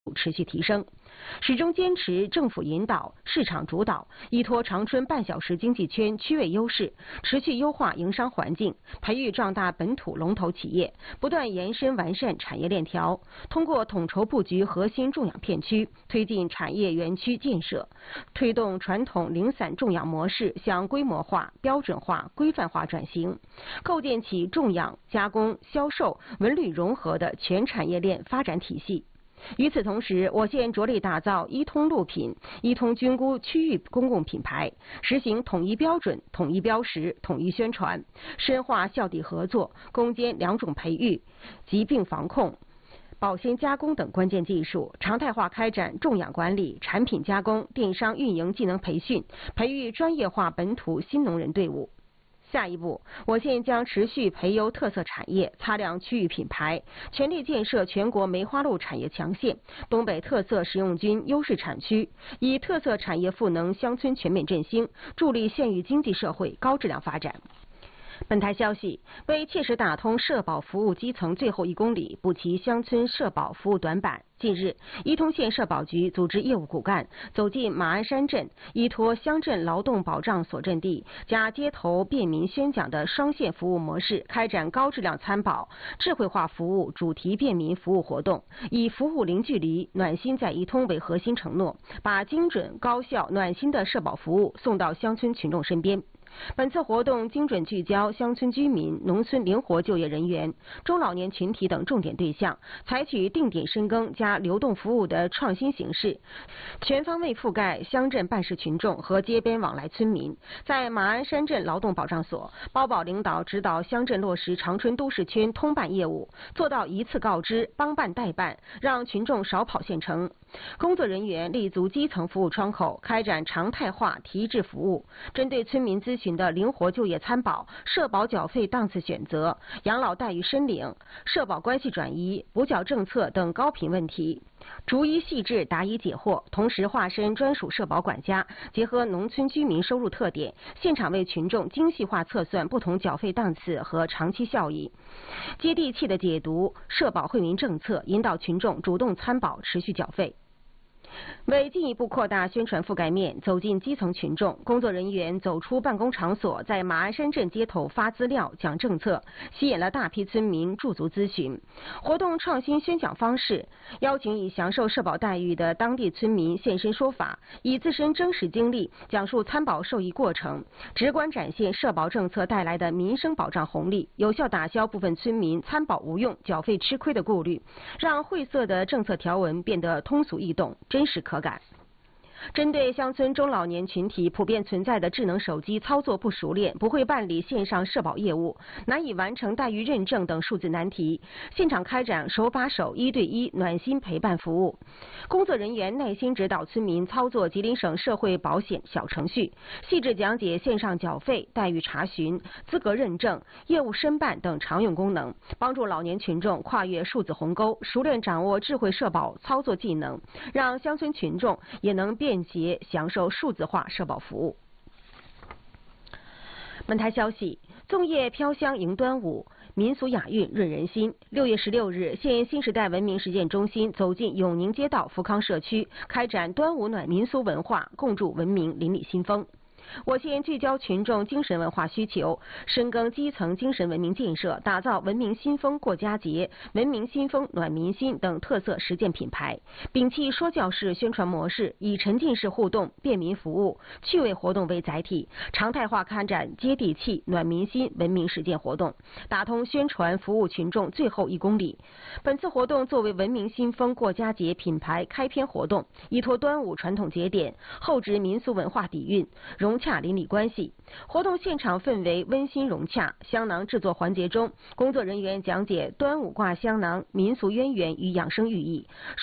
持续提升，始终坚持政府引导、市场主导，依托长春半小时经济圈区位优势，持续优化营商环境，培育壮大本土龙头企业，不断延伸完善产业链条。通过统筹布局核心种养片区，推进产业园区建设，推动传统零散种养模式向规模化、标准化、规范化转型，构建起种养、加工、销售文旅融合的全产业链发展体系。与此同时，我县着力打造一通路品、一通菌菇区域公共品牌，实行统一标准、统一标识、统一宣传，深化校地合作，攻坚两种培育、疾病防控、保鲜加工等关键技术，常态化开展种养管理、产品加工、电商运营技能培训，培育专业化本土新农人队伍。下一步，我县将持续培优特色产业，擦亮区域品牌，全力建设全国梅花鹿产业强县、东北特色食用菌优势产区，以特色产业赋能乡村全面振兴，助力县域经济社会高质量发展。本台消息，为切实打通社保服务基层最后1公里，补齐乡村社保服务短板，近日，伊通县社保局组织业务骨干走进马鞍山镇，依托乡镇劳动保障所阵地加街头便民宣讲的双线服务模式，开展高质量参保、智慧化服务主题便民服务活动，以服务零距离、暖心在伊通为核心承诺，把精准、高效、暖心的社保服务送到乡村群众身边。本次活动精准聚焦乡村居民、农村灵活就业人员、中老年群体等重点对象，采取定点深耕加流动服务的创新形式，全方位覆盖乡镇办事群众和街边往来村民。在马鞍山镇劳动保障所，包保领导指导乡镇落实长春都市圈通办业务，做到一次告知、帮办代办，让群众少跑县城。工作人员立足基层服务窗口，开展常态化提质服务，针对村民咨询的灵活就业参保、社保缴费档次选择、养老待遇申领、社保关系转移、补缴政策等高频问题，逐一细致答疑解惑，同时化身专属社保管家，结合农村居民收入特点，现场为群众精细化测算不同缴费档次和长期效益，接地气的解读社保惠民政策，引导群众主动参保、持续缴费。为进一步扩大宣传覆盖面，走进基层群众，工作人员走出办公场所，在马鞍山镇街头发资料、讲政策，吸引了大批村民驻足咨询。活动创新宣讲方式，邀请已享受社保待遇的当地村民现身说法，以自身真实经历讲述参保受益过程，直观展现社保政策带来的民生保障红利，有效打消部分村民参保无用、缴费吃亏的顾虑，让晦涩的政策条文变得通俗易懂、真实可感。针对乡村中老年群体普遍存在的智能手机操作不熟练、不会办理线上社保业务、难以完成待遇认证等数字难题，现场开展手把手1对1暖心陪伴服务。工作人员耐心指导村民操作吉林省社会保险小程序，细致讲解线上缴费、待遇查询、资格认证、业务申办等常用功能，帮助老年群众跨越数字鸿沟，熟练掌握智慧社保操作技能，让乡村群众也能便捷享受数字化社保服务。本台消息，粽叶飘香迎端午，民俗雅韵润人心。6月16日，县新时代文明实践中心走进永宁街道福康社区，开展端午暖民俗文化，共筑文明邻里新风。我县聚焦群众精神文化需求，深耕基层精神文明建设，打造文明新风过佳节、文明新风暖民心等特色实践品牌，摒弃说教式宣传模式，以沉浸式互动、便民服务、趣味活动为载体，常态化开展接地气、暖民心文明实践活动，打通宣传服务群众最后1公里。本次活动作为文明新风过佳节品牌开篇活动，依托端午传统节点，厚植民俗文化底蕴，融洽邻里关系。活动现场氛围温馨融洽，香囊制作环节中，工作人员讲解端午挂香囊民俗渊源与养生寓意。